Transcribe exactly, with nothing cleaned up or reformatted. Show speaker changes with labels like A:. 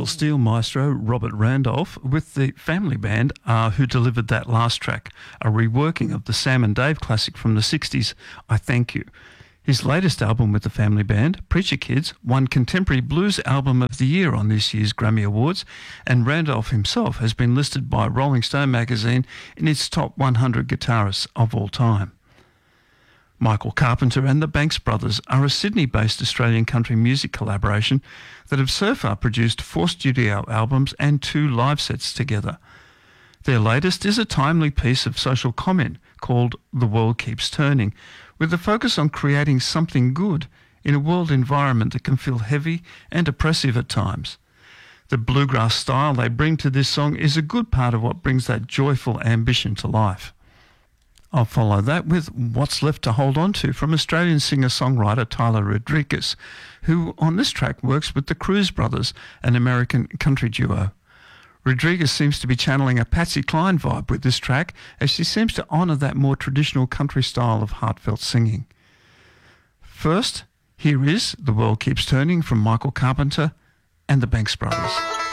A: Nashville steel maestro Robert Randolph with the Family Band are who delivered that last track, a reworking of the Sam and Dave classic from the sixties, I Thank You. His latest album with the Family Band, Preacher Kids, won Contemporary Blues Album of the Year on this year's Grammy Awards, and Randolph himself has been listed by Rolling Stone magazine in its top one hundred guitarists of all time. Michael Carpenter and the Banks Brothers are a Sydney-based Australian country music collaboration that have so far produced four studio albums and two live sets together. Their latest is a timely piece of social comment called The World Keeps Turning, with a focus on creating something good in a world environment that can feel heavy and oppressive at times. The bluegrass style they bring to this song is a good part of what brings that joyful ambition to life. I'll follow that with What's Left to Hold On To from Australian singer-songwriter Tyler Rodriguez, who on this track works with the Cruz Brothers, an American country duo. Rodriguez seems to be channeling a Patsy Cline vibe with this track, as she seems to honour that more traditional country style of heartfelt singing. First, here is The World Keeps Turning from Michael Carpenter and the Banks Brothers.